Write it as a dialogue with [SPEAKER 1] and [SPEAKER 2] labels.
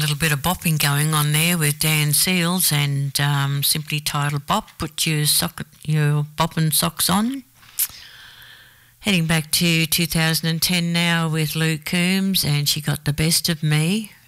[SPEAKER 1] little bit of bopping going on there with Dan Seals and simply titled Bop. Put your bopping socks on. Heading back to 2010 now with Luke Combs and She Got the Best of Me.